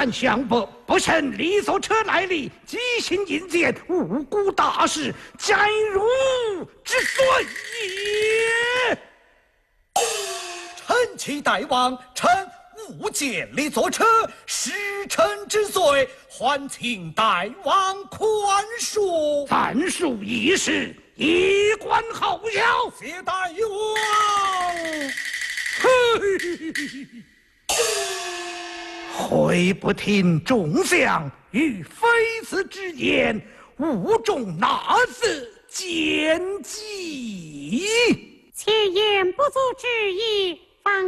看相伯不慎离座车来历，急行引荐，无辜大事，该如之罪也。 臣启大王，臣误见离座车，失臣之罪，还请大王宽恕。 暂恕一事，以观后效。 谢大王。 会不听众将与妃子之言，误中哪字奸计？ 前言不足之意，